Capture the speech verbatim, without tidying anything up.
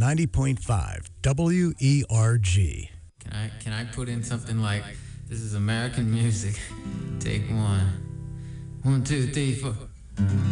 ninety point five W E R G. Can I can I put in something like, this is American music? Take one. One, two, three, four.